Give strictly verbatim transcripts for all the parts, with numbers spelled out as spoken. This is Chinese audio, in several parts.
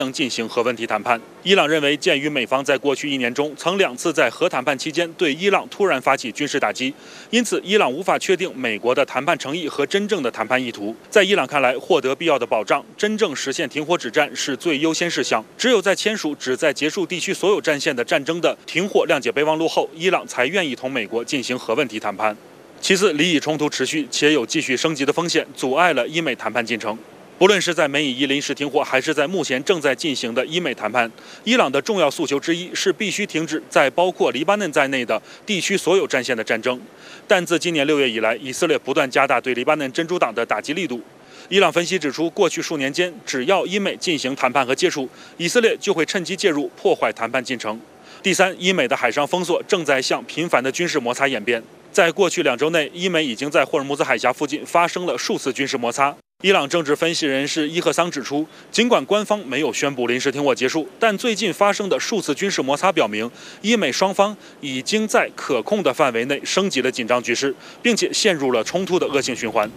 能进行核问题谈判。伊朗认为，鉴于美方在过去一年中曾两次在核谈判期间对伊朗突然发起军事打击，因此伊朗无法确定美国的谈判诚意和真正的谈判意图。在伊朗看来，获得必要的保障，真正实现停火止战是最优先事项。只有在签署旨在结束地区所有战线的战争的停火谅解备忘录后，伊朗才愿意同美国进行核问题谈判。其次，黎以冲突持续且有继续升级的风险，阻碍了伊美谈判进程。不论是在美以伊临时停火，还是在目前正在进行的伊美谈判，伊朗的重要诉求之一是必须停止在包括黎巴嫩在内的地区所有战线的战争。但自今年六月以来，以色列不断加大对黎巴嫩真主党的打击力度。伊朗分析指出，过去数年间，只要伊美进行谈判和接触，以色列就会趁机介入，破坏谈判进程。第三，伊美的海上封锁正在向频繁的军事摩擦演变。在过去两周内，伊美已经在霍尔木兹海峡附近发生了数次军事摩擦。伊朗政治分析人士伊赫桑指出，尽管官方没有宣布临时停火结束，但最近发生的数次军事摩擦表明，伊美双方已经在可控的范围内升级了紧张局势，并且陷入了冲突的恶性循环。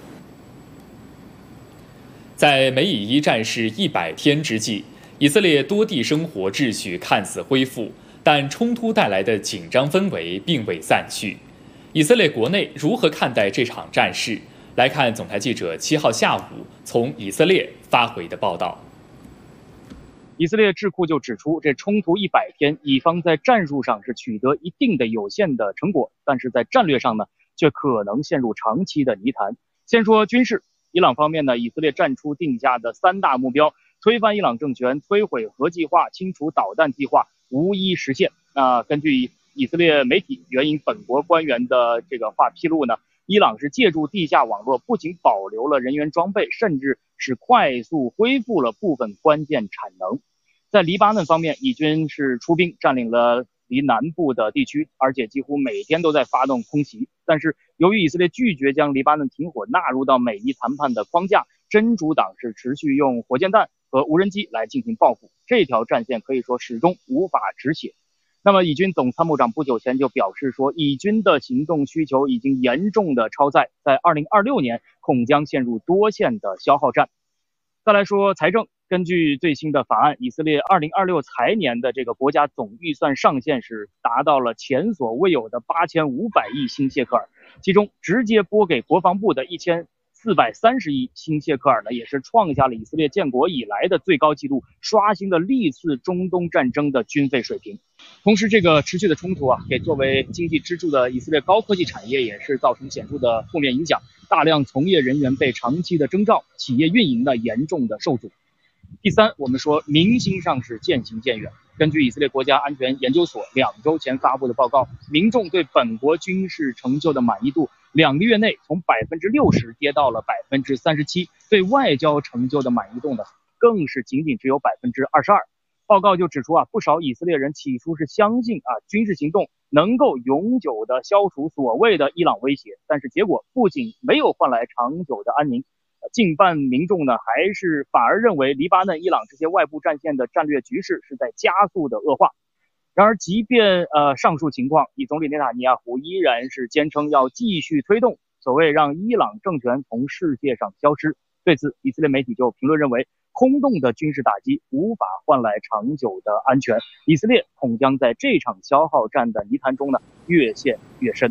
在美以伊战事一百天之际，以色列多地生活秩序看似恢复，但冲突带来的紧张氛围并未散去。以色列国内如何看待这场战事？来看总台记者七号下午从以色列发回的报道。 以色列智库就指出，这冲突一百天，以方在战术上是取得一定的有限的成果，但是在战略上呢，却可能陷入长期的泥潭。先说军事，伊朗方面呢，以色列站出定下的三大目标：推翻伊朗政权、摧毁核计划、清除导弹计划，无一实现。那根据以色列媒体援引本国官员的这个话披露呢，伊朗是借助地下网络，不仅保留了人员装备，甚至是快速恢复了部分关键产能。在黎巴嫩方面，以军是出兵占领了离南部的地区，而且几乎每天都在发动空袭。但是由于以色列拒绝将黎巴嫩停火纳入到美伊谈判的框架，真主党是持续用火箭弹和无人机来进行报复，这条战线可以说始终无法止血。那么以军总参谋长不久前就表示说，以军的行动需求已经严重的超载，在二零二六年恐将陷入多线的消耗战。再来说财政，根据最新的法案，以色列二零二六财年的这个国家总预算上限是达到了前所未有的八千五百亿新谢克尔，其中直接拨给国防部的一千四百三十亿新谢克尔呢，也是创下了以色列建国以来的最高纪录，刷新了历次中东战争的军费水平。同时，这个持续的冲突啊，给作为经济支柱的以色列高科技产业也是造成显著的负面影响，大量从业人员被长期的征召，企业运营呢严重的受阻。第三，我们说民心上是渐行渐远。根据以色列国家安全研究所两周前发布的报告，民众对本国军事成就的满意度两个月内从百分之六十跌到了百分之三十七，对外交成就的满意度呢，更是仅仅只有百分之二十二。报告就指出啊，不少以色列人起初是相信啊军事行动能够永久的消除所谓的伊朗威胁，但是结果不仅没有换来长久的安宁，近半民众呢还是反而认为黎巴嫩、伊朗这些外部战线的战略局势是在加速的恶化。然而，即便呃上述情况，以总理内塔尼亚胡依然是坚称要继续推动所谓让伊朗政权从世界上消失。对此，以色列媒体就评论认为，空洞的军事打击无法换来长久的安全，以色列恐将在这场消耗战的泥潭中呢越陷越深。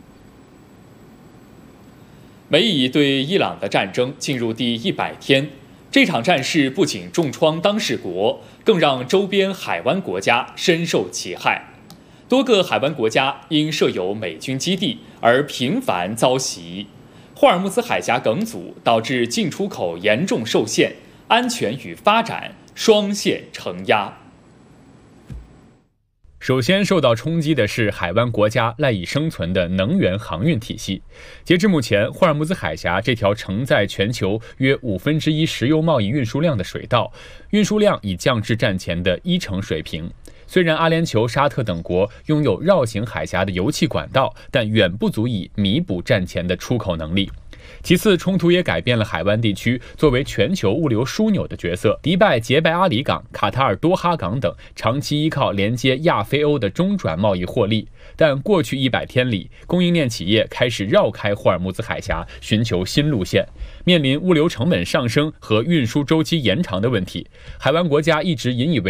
美以对伊朗的战争进入第一百天，这场战事不仅重创当事国，更让周边海湾国家深受其害。多个海湾国家因设有美军基地而频繁遭袭，霍尔木兹海峡梗阻导致进出口严重受限，安全与发展双线承压。 首先受到冲击的是海湾国家赖以生存的能源航运体系。截至目前，霍尔木兹海峡这条承载全球约五分之一石油贸易运输量的水道，运输量已降至战前的一成水平。虽然阿联酋、沙特等国拥有绕行海峡的油气管道，但远不足以弥补战前的出口能力。其次，冲突也改变了海湾地区作为全球物流枢纽的角色。迪拜杰拜阿里港、卡塔尔多哈港等长期依靠连接亚非欧的中转贸易获利，但过去一百天里，供应链企业开始绕开霍尔木兹海峡，寻求新路线。面临物流成本上升和运输周期延长的问题，海湾国家一直引以为